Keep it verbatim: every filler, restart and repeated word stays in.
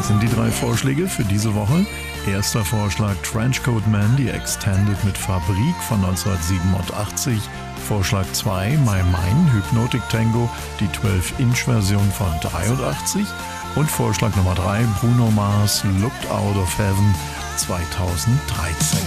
Das sind die drei Vorschläge für diese Woche. Erster Vorschlag Trenchcoat Man, die Extended mit Fabrik von neunzehnhundertsiebenundachtzig. Vorschlag zwei My Mine, Hypnotic Tango, die zwölf Inch Version von dreiundachtzig. Und Vorschlag Nummer drei Bruno Mars, Looked Out of Heaven zweitausenddreizehn.